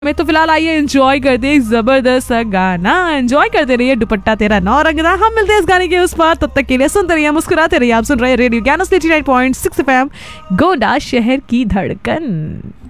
मैं तो फिलहाल आइए एंजॉय करते हैं एक जबरदस्त सा गाना। एंजॉय करते रहिए दुपट्टा तेरा नौ रंग दा। हम मिलते हैं इस गाने के उस पार, तब तक के लिए सुनते रहिए, मुस्कुराते रहिए। आप सुन रहे हैं रेडियो ज्ञान 89.6 FM, गोंडा शहर की धड़कन।